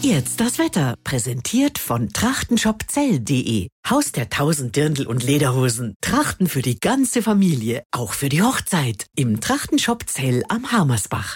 Jetzt das Wetter, präsentiert von trachtenshopzell.de. Haus der 1000 Dirndl und Lederhosen. Trachten für die ganze Familie, auch für die Hochzeit. Im Trachtenshop Zell am Harmersbach.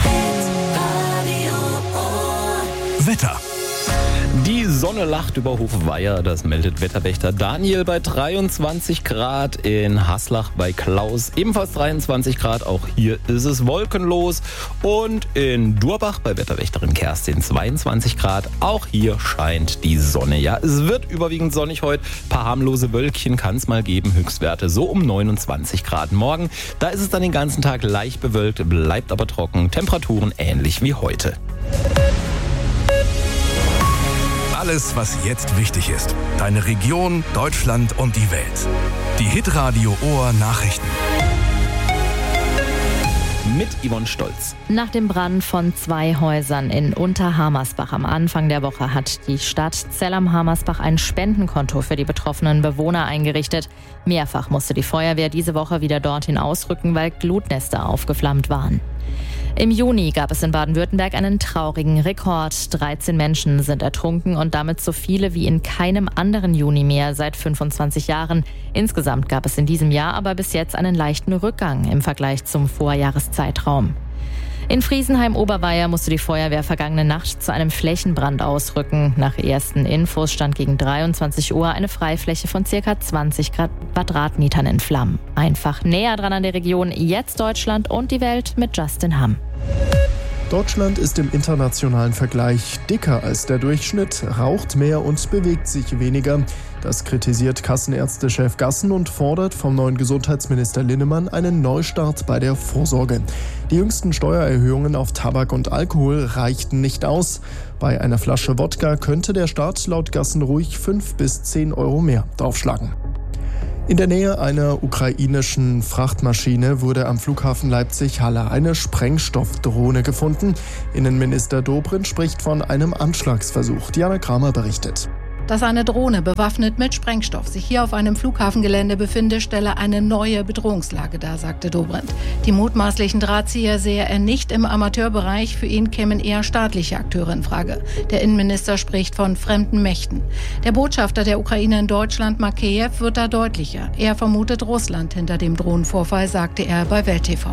Wetter. Die Sonne lacht über Hofweier, das meldet Wetterwächter Daniel bei 23 Grad, in Haslach bei Klaus ebenfalls 23 Grad, auch hier ist es wolkenlos, und in Durbach bei Wetterwächterin Kerstin 22 Grad, auch hier scheint die Sonne. Ja, es wird überwiegend sonnig heute, ein paar harmlose Wölkchen kann es mal geben, Höchstwerte so um 29 Grad. Morgen, da ist es dann den ganzen Tag leicht bewölkt, bleibt aber trocken, Temperaturen ähnlich wie heute. Alles, was jetzt wichtig ist. Deine Region, Deutschland und die Welt. Die Hitradio Ohr Nachrichten. Mit Yvonne Stolz. Nach dem Brand von 2 Häusern in Unterhammersbach am Anfang der Woche hat die Stadt Zell am Harmersbach ein Spendenkonto für die betroffenen Bewohner eingerichtet. Mehrfach musste die Feuerwehr diese Woche wieder dorthin ausrücken, weil Glutnester aufgeflammt waren. Im Juni gab es in Baden-Württemberg einen traurigen Rekord. 13 Menschen sind ertrunken und damit so viele wie in keinem anderen Juni mehr seit 25 Jahren. Insgesamt gab es in diesem Jahr aber bis jetzt einen leichten Rückgang im Vergleich zum Vorjahreszeitraum. In Friesenheim-Oberweier musste die Feuerwehr vergangene Nacht zu einem Flächenbrand ausrücken. Nach ersten Infos stand gegen 23 Uhr eine Freifläche von ca. 20 Quadratmetern in Flammen. Einfach näher dran an der Region, jetzt Deutschland und die Welt mit Justin Hamm. Deutschland ist im internationalen Vergleich dicker als der Durchschnitt, raucht mehr und bewegt sich weniger. Das kritisiert Kassenärztechef Gassen und fordert vom neuen Gesundheitsminister Linnemann einen Neustart bei der Vorsorge. Die jüngsten Steuererhöhungen auf Tabak und Alkohol reichten nicht aus. Bei einer Flasche Wodka könnte der Staat laut Gassen ruhig 5 bis 10 Euro mehr draufschlagen. In der Nähe einer ukrainischen Frachtmaschine wurde am Flughafen Leipzig-Halle eine Sprengstoffdrohne gefunden. Innenminister Dobrindt spricht von einem Anschlagsversuch. Diana Kramer berichtet. Dass eine Drohne bewaffnet mit Sprengstoff sich hier auf einem Flughafengelände befinde, stelle eine neue Bedrohungslage dar, sagte Dobrindt. Die mutmaßlichen Drahtzieher sehe er nicht im Amateurbereich, für ihn kämen eher staatliche Akteure in Frage. Der Innenminister spricht von fremden Mächten. Der Botschafter der Ukraine in Deutschland, Makeyev, wird da deutlicher. Er vermutet Russland hinter dem Drohnenvorfall, sagte er bei Welt TV.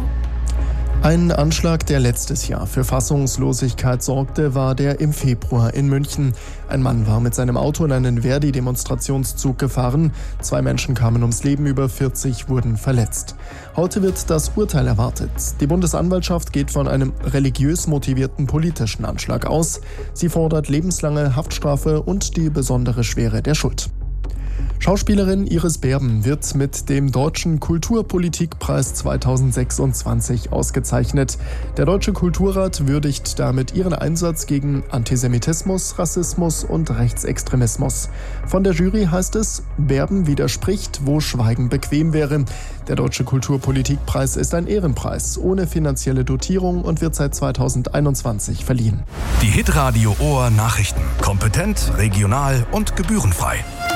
Ein Anschlag, der letztes Jahr für Fassungslosigkeit sorgte, war der im Februar in München. Ein Mann war mit seinem Auto in einen Verdi-Demonstrationszug gefahren. 2 Menschen kamen ums Leben, über 40 wurden verletzt. Heute wird das Urteil erwartet. Die Bundesanwaltschaft geht von einem religiös motivierten politischen Anschlag aus. Sie fordert lebenslange Haftstrafe und die besondere Schwere der Schuld. Schauspielerin Iris Berben wird mit dem Deutschen Kulturpolitikpreis 2026 ausgezeichnet. Der Deutsche Kulturrat würdigt damit ihren Einsatz gegen Antisemitismus, Rassismus und Rechtsextremismus. Von der Jury heißt es, Berben widerspricht, wo Schweigen bequem wäre. Der Deutsche Kulturpolitikpreis ist ein Ehrenpreis ohne finanzielle Dotierung und wird seit 2021 verliehen. Die Hitradio Ohr Nachrichten. Kompetent, regional und gebührenfrei.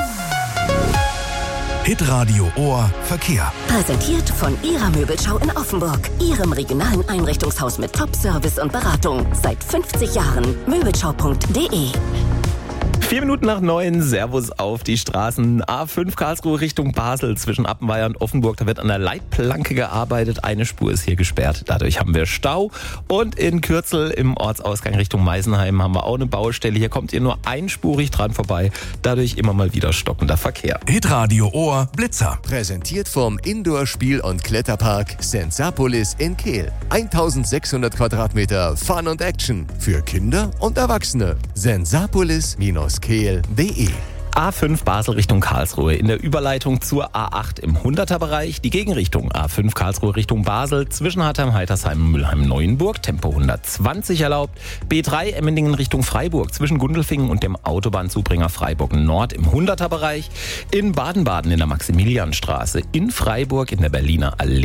Hitradio Ohr Verkehr. Präsentiert von Ihrer Möbelschau in Offenburg. Ihrem regionalen Einrichtungshaus mit Top-Service und Beratung. Seit 50 Jahren. Möbelschau.de. 4 Minuten nach 9, Servus auf die Straßen. A5 Karlsruhe Richtung Basel zwischen Appenweier und Offenburg. Da wird an der Leitplanke gearbeitet. Eine Spur ist hier gesperrt. Dadurch haben wir Stau. Und in Kürzel im Ortsausgang Richtung Meisenheim haben wir auch eine Baustelle. Hier kommt ihr nur einspurig dran vorbei. Dadurch immer mal wieder stockender Verkehr. Hitradio Ohr Blitzer. Präsentiert vom Indoor-Spiel- und Kletterpark Sensapolis in Kehl. 1600 Quadratmeter Fun und Action für Kinder und Erwachsene. Sensapolis-kehl.de. A5 Basel Richtung Karlsruhe in der Überleitung zur A8 im 100er-Bereich. Die Gegenrichtung A5 Karlsruhe Richtung Basel zwischen Hartheim, Heitersheim und Mülheim-Neuenburg. Tempo 120 erlaubt. B3 Emmendingen Richtung Freiburg zwischen Gundelfingen und dem Autobahnzubringer Freiburg Nord im 100er-Bereich. In Baden-Baden in der Maximilianstraße. In Freiburg in der Berliner Allee.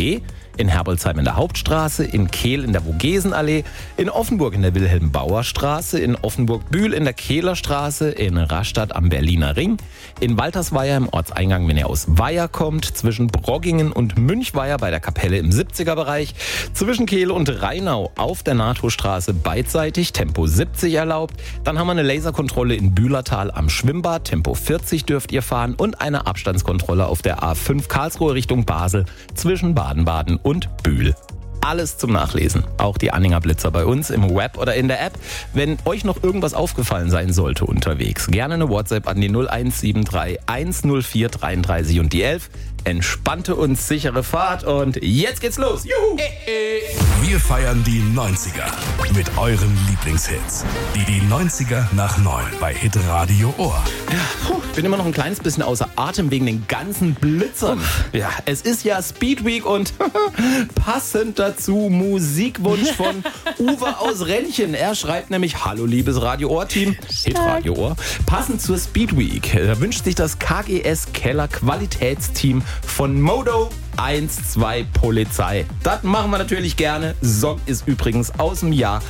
in Herbolzheim in der Hauptstraße, in Kehl in der Vogesenallee, in Offenburg in der Wilhelm-Bauer-Straße, in Offenburg-Bühl in der Kehlerstraße, in Rastatt am Berliner Ring, in Waltersweier im Ortseingang, wenn ihr aus Weiher kommt, zwischen Broggingen und Münchweier bei der Kapelle im 70er-Bereich, zwischen Kehl und Rheinau auf der NATO-Straße beidseitig, Tempo 70 erlaubt. Dann haben wir eine Laserkontrolle in Bühlertal am Schwimmbad, Tempo 40 dürft ihr fahren und eine Abstandskontrolle auf der A5 Karlsruhe Richtung Basel zwischen Baden-Baden und Bühl. Alles zum Nachlesen. Auch die Anhänger Blitzer bei uns im Web oder in der App. Wenn euch noch irgendwas aufgefallen sein sollte unterwegs, gerne eine WhatsApp an die 0173 104 33 und die 11. Entspannte und sichere Fahrt und jetzt geht's los. Juhu! Wir feiern die 90er mit euren Lieblingshits. Die 90er nach 9 bei Hitradio Ohr. Bin immer noch ein kleines bisschen außer Atem wegen den ganzen Blitzern. Ja, es ist ja Speed Week und passend dazu Musikwunsch von Uwe aus Rennchen. Er schreibt nämlich: Hallo liebes Radio Ohr Team, Hitradio Ohr. Passend zur Speed Week wünscht sich das KGS Keller Qualitätsteam von Modo 1-2 Polizei. Das machen wir natürlich gerne. Song ist übrigens aus dem Jahr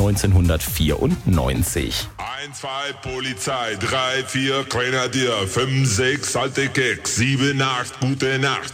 1994. 1-2 Polizei, 3-4 Grenadier, 5-6 alte Keks, 7-8 gute Nacht.